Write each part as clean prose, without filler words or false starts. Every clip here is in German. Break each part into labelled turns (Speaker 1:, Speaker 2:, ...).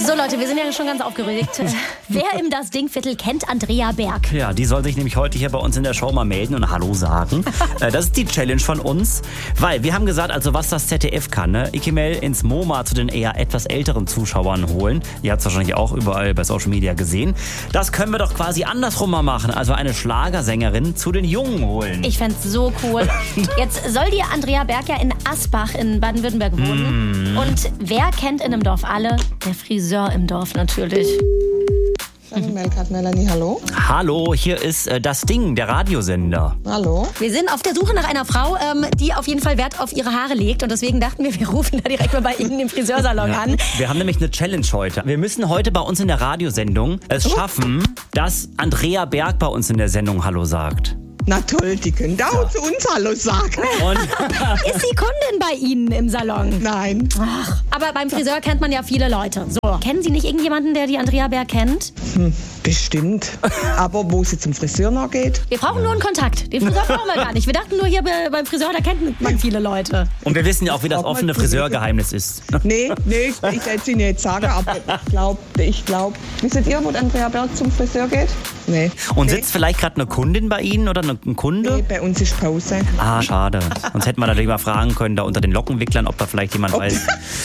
Speaker 1: So Leute, wir sind ja schon ganz aufgeregt. Wer im Das Ding-Viertel kennt Andrea Berg?
Speaker 2: Ja, die soll sich nämlich heute hier bei uns in der Show mal melden und Hallo sagen. Das ist die Challenge von uns, weil wir haben gesagt, also was das ZDF kann, ne? Ikemel ins MoMA zu den eher etwas älteren Zuschauern holen. Ihr habt es wahrscheinlich auch überall bei Social Media gesehen. Das können wir doch quasi andersrum mal machen, also eine Schlagersängerin zu den Jungen holen.
Speaker 1: Ich fänd's so cool. Jetzt soll die Andrea Berg ja in Asbach in Baden-Württemberg wohnen. Und wer kennt in dem Dorf alle? Der Friseur im Dorf natürlich.
Speaker 3: Melanie, hallo.
Speaker 2: Hallo, hier ist Das Ding, der Radiosender.
Speaker 3: Hallo.
Speaker 1: Wir sind auf der Suche nach einer Frau, die auf jeden Fall Wert auf ihre Haare legt. Und deswegen dachten wir rufen da direkt mal bei Ihnen im Friseursalon an.
Speaker 2: Wir haben nämlich eine Challenge heute. Wir müssen heute bei uns in der Radiosendung es schaffen, dass Andrea Berg bei uns in der Sendung Hallo sagt.
Speaker 3: Na toll, die können da auch zu uns Hallo sagen.
Speaker 2: Und
Speaker 1: Ist sie Kundin bei Ihnen im Salon?
Speaker 3: Nein.
Speaker 1: Ach, aber beim Friseur kennt man ja viele Leute. So, kennen Sie nicht irgendjemanden, der die Andrea Berg kennt?
Speaker 3: Bestimmt. Aber wo sie zum Friseur noch geht?
Speaker 1: Wir brauchen nur einen Kontakt. Den Friseur brauchen wir gar nicht. Wir dachten nur hier beim Friseur, da kennt man viele Leute.
Speaker 2: Und wir wissen ja auch, wie das offene Friseurgeheimnis ist.
Speaker 3: Nee, ich werde es Ihnen jetzt sagen, aber ich glaube. Wisst ihr, wo Andrea Berg zum Friseur geht? Nee.
Speaker 2: Und sitzt vielleicht gerade eine Kundin bei Ihnen oder ein Kunde?
Speaker 3: Nee, bei uns ist Pause.
Speaker 2: Ah, schade. Sonst hätten wir natürlich mal fragen können, da unter den Lockenwicklern, ob da vielleicht jemand weiß.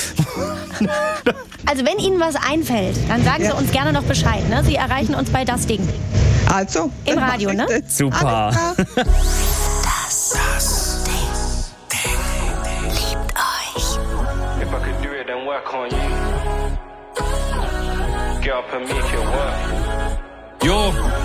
Speaker 1: Also wenn Ihnen was einfällt, dann sagen Sie uns gerne noch Bescheid. Ne? Sie erreichen uns bei Das Ding.
Speaker 3: Also.
Speaker 1: Im Radio, ne?
Speaker 2: Super.
Speaker 1: Das Ding liebt euch.
Speaker 4: If I could do it, then work on you. Get up and make it work.
Speaker 5: Jo,